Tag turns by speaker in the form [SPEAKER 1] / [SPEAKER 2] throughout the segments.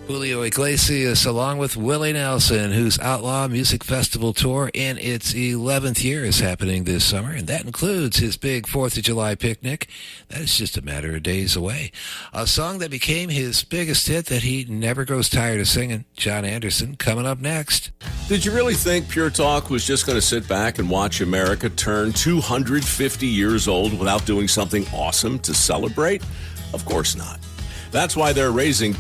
[SPEAKER 1] Julio Iglesias, along with Willie Nelson, whose Outlaw Music Festival tour in its 11th year is happening this summer, and that includes his big 4th of July picnic. That is just a matter of days away. A song that became his biggest hit that he never grows tired of singing, John Anderson, coming up next.
[SPEAKER 2] Did you really think Pure Talk was just going to sit back and watch America turn 250 years old without doing something awesome to celebrate? Of course not. That's why they're raising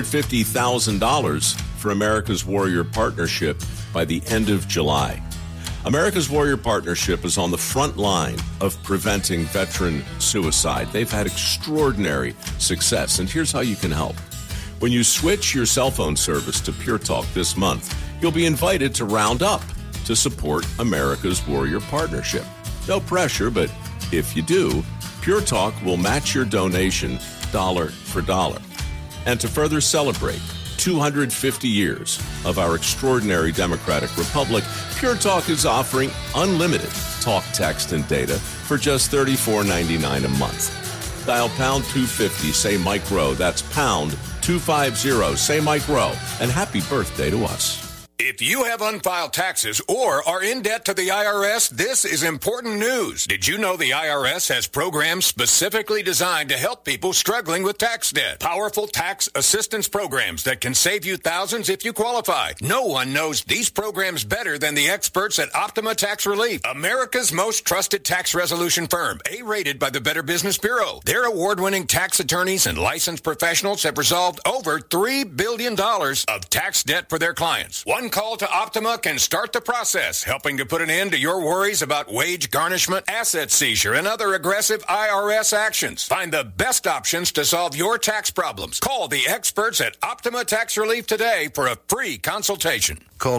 [SPEAKER 2] $250,000 for America's Warrior Partnership by the end of July. America's Warrior Partnership is on the front line of preventing veteran suicide. They've had extraordinary success, and here's how you can help. When you switch your cell phone service to Pure Talk this month, you'll be invited to round up to support America's Warrior Partnership. No pressure, but if you do, Pure Talk will match your donation dollar for dollar. And to further celebrate 250 years of our extraordinary democratic republic, Pure Talk is offering unlimited talk, text, and data for just $34.99 a month. Dial pound 250, say Mike Rowe. That's pound 250, say Mike Rowe. And happy birthday to us.
[SPEAKER 3] If you have unfiled taxes or are in debt to the IRS, this is important news. Did you know the IRS has programs specifically designed to help people struggling with tax debt? Powerful tax assistance programs that can save you thousands if you qualify. No one knows these programs better than the experts at Optima Tax Relief, America's most trusted tax resolution firm, A-rated by the Better Business Bureau. Their award-winning tax attorneys and licensed professionals have resolved over $3 billion of tax debt for their clients. One call to Optima can start the process, helping to put an end to your worries about wage garnishment, asset seizure, and other aggressive IRS actions. Find the best options to solve your tax problems. Call the experts at Optima Tax Relief today for a free consultation.
[SPEAKER 4] Call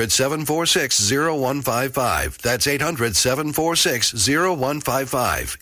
[SPEAKER 4] 800-746-0155. That's 800-746-0155.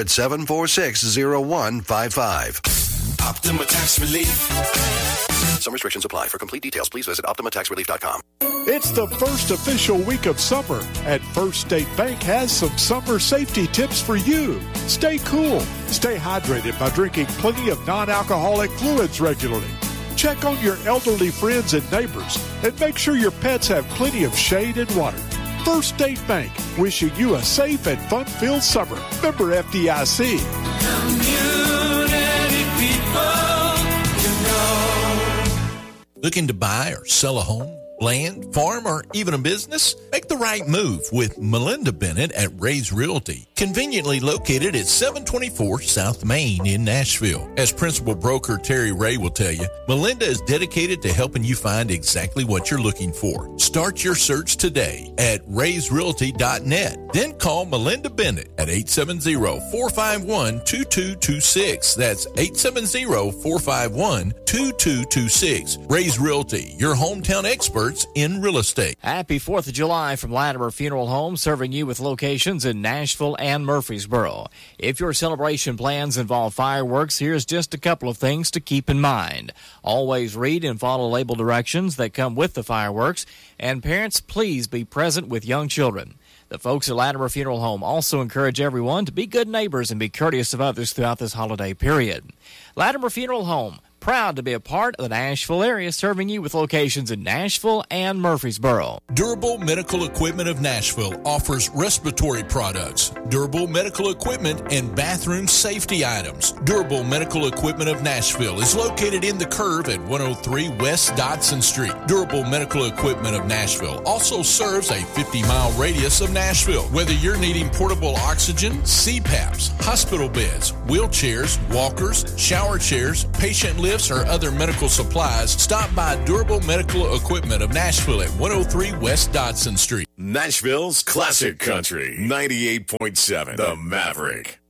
[SPEAKER 4] 800-746-0155.
[SPEAKER 5] Optima Tax Relief.
[SPEAKER 4] Some restrictions apply. For complete details, please visit OptimaTaxRelief.com.
[SPEAKER 6] It's the first official week of summer, and First State Bank has some summer safety tips for you. Stay cool. Stay hydrated by drinking plenty of non-alcoholic fluids regularly. Check on your elderly friends and neighbors, and make sure your pets have plenty of shade and water. First State Bank, wishing you a safe and fun-filled summer. Member FDIC.
[SPEAKER 5] Community people, you know.
[SPEAKER 7] Looking to buy or sell a home, land, farm, or even a business? Make the right move with Melinda Bennett at Ray's Realty, conveniently located at 724 South Main in Nashville. As principal broker Terry Ray will tell you, Melinda is dedicated to helping you find exactly what you're looking for. Start your search today at raysrealty.net. Then call Melinda Bennett at 870-451-2226. That's 870-451-2226. Ray's Realty, your hometown experts in real estate.
[SPEAKER 8] Happy 4th of July from Latimer Funeral Home, serving you with locations in Nashville and Murfreesboro. If your celebration plans involve fireworks, here's just a couple of things to keep in mind. Always read and follow label directions that come with the fireworks, and parents, please be present with young children. The folks at Latimer Funeral Home also encourage everyone to be good neighbors and be courteous of others throughout this holiday period. Latimer Funeral Home, proud to be a part of the Nashville area, serving you with locations in Nashville and Murfreesboro.
[SPEAKER 7] Durable Medical Equipment of Nashville offers respiratory products, durable medical equipment, and bathroom safety items. Durable Medical Equipment of Nashville is located in the Curve at 103 West Dodson Street. Durable Medical Equipment of Nashville also serves a 50-mile radius of Nashville. Whether you're needing portable oxygen, CPAPs, hospital beds, wheelchairs, walkers, shower chairs, patient lifts, or other medical supplies, stop by Durable Medical Equipment of Nashville at 103 West Dodson Street.
[SPEAKER 9] Nashville's classic country, 98.7, The Maverick.